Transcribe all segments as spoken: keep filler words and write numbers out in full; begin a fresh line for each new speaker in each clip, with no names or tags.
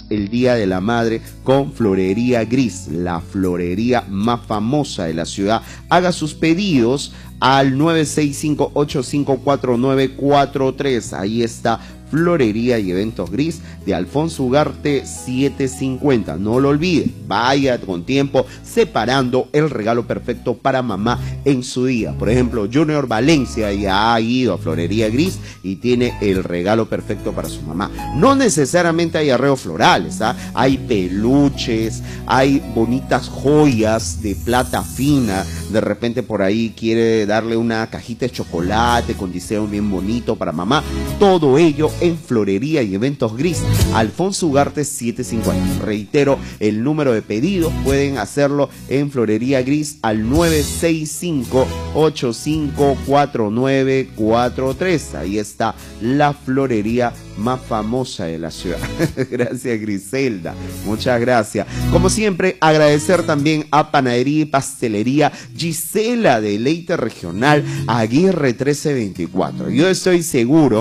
el Día de la Madre con Florería Gris, la florería más famosa de la ciudad. Haga sus pedidos al nueve seis cinco, ocho cinco cuatro, nueve cuatro tres. Ahí está Florería y Eventos Gris de Alfonso Ugarte setecientos cincuenta. No lo olvide, vaya con tiempo separando el regalo perfecto para mamá en su día. Por ejemplo, Junior Valencia ya ha ido a Florería Gris y tiene el regalo perfecto para su mamá. No necesariamente hay arreglos florales, ¿ah? Hay peluches, hay bonitas joyas de plata fina. De repente por ahí quiere darle una cajita de chocolate con diseño bien bonito para mamá. Todo ello en Florería y Eventos Gris, Alfonso Ugarte setecientos cincuenta. Reitero, el número de pedidos pueden hacerlo en Florería Gris al nueve seis cinco, ocho cinco cuatro, nueve cuatro tres. Ahí está la florería más famosa de la ciudad. Gracias, Griselda, muchas gracias. Como siempre, agradecer también a Panadería y Pastelería Gisela de Leite Regional Aguirre trece veinticuatro. Yo estoy seguro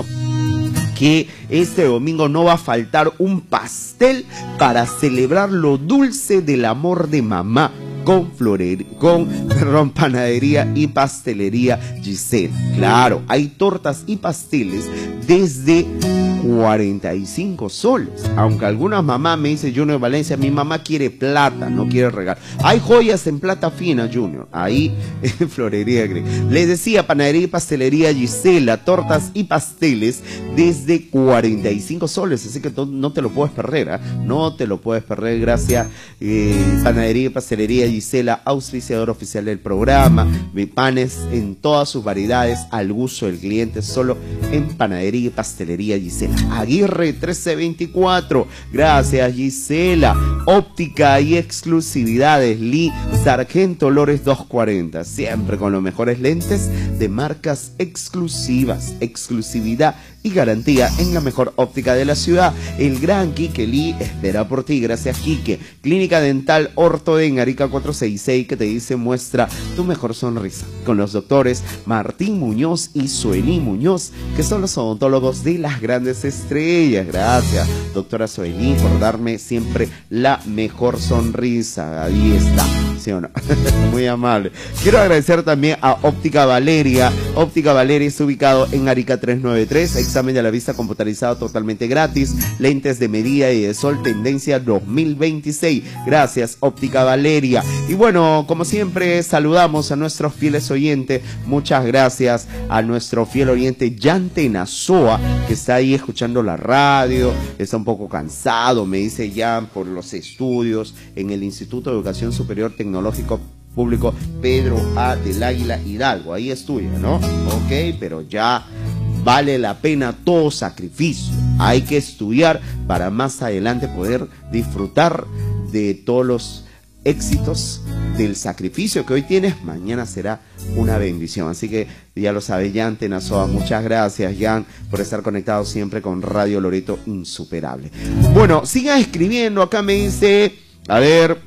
que este domingo no va a faltar un pastel para celebrar lo dulce del amor de mamá con florer, con perdón, Panadería y Pastelería Gisela. Claro, hay tortas y pasteles desde cuarenta y cinco soles. Aunque algunas mamás me dicen, Junior Valencia, mi mamá quiere plata, no quiere regalo. Hay joyas en plata fina, Junior, ahí en Florería Gris. Les decía, Panadería y Pastelería Gisela, tortas y pasteles desde cuarenta y cinco soles, así que no te lo puedes perder, ¿eh? No te lo puedes perder. Gracias, eh, Panadería y Pastelería Gisela, auspiciador oficial del programa. Panes en todas sus variedades al gusto del cliente, solo en Panadería y Pastelería Gisela Aguirre trece veinticuatro. Gracias, Gisela. Óptica y exclusividades Lee Sargento Lores doscientos cuarenta, siempre con los mejores lentes de marcas exclusivas, exclusividad y garantía en la mejor óptica de la ciudad. El gran Quique Lee espera por ti. Gracias, Quique. Clínica Dental Orto en Arica cuatrocientos sesenta y seis, que te dice muestra tu mejor sonrisa, con los doctores Martín Muñoz y Suelí Muñoz, que son los odontólogos de las grandes estrellas. Gracias, doctora Suelí, por darme siempre la mejor sonrisa. Ahí está, ¿sí o no? Muy amable. Quiero agradecer también a Óptica Valeria. Óptica Valeria es ubicado en Arica trescientos noventa y tres. Examen de la vista computarizado totalmente gratis. Lentes de medida y de sol tendencia dos mil veintiséis. Gracias, Óptica Valeria. Y bueno, como siempre, saludamos a nuestros fieles oyentes. Muchas gracias a nuestro fiel oyente Yante Nazoa, que está ahí escuchando la radio. Está un poco cansado, me dice Jan, por los estudios en el Instituto de Educación Superior Tecnológico Público Pedro A. del Águila Hidalgo. Ahí estudia, ¿no? Ok, pero ya vale la pena todo sacrificio. Hay que estudiar para más adelante poder disfrutar de todos los éxitos del sacrificio que hoy tienes. Mañana será una bendición. Así que ya lo sabes, Jan Tenazoa. Muchas gracias, Jan, por estar conectado siempre con Radio Loreto Insuperable. Bueno, sigan escribiendo. Acá me dice, a ver,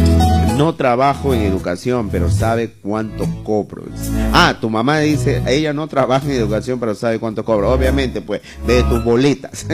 no trabajo en educación, pero sabe cuánto cobro. Ah, tu mamá dice, ella no trabaja en educación, pero sabe cuánto cobro. Obviamente, pues, ve tus boletas.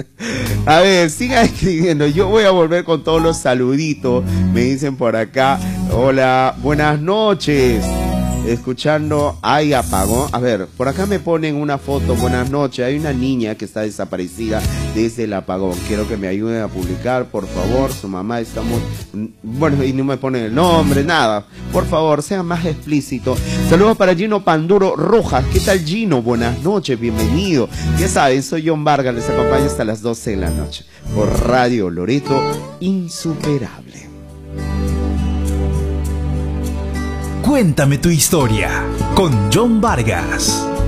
A ver, siga escribiendo. Yo voy a volver con todos los saluditos. Me dicen por acá, hola, buenas noches. Escuchando, hay apagón. A ver, por acá me ponen una foto, buenas noches. Hay una niña que está desaparecida desde el apagón. Quiero que me ayuden a publicar, por favor. Su mamá está muy... Bueno, y no me ponen el nombre, nada. Por favor, sea más explícito. Saludos para Gino Panduro Rojas. ¿Qué tal, Gino? Buenas noches, bienvenido. Ya saben, soy John Vargas, les acompaño hasta las doce de la noche por Radio Loreto Insuperable.
Cuéntame tu historia con John Vargas.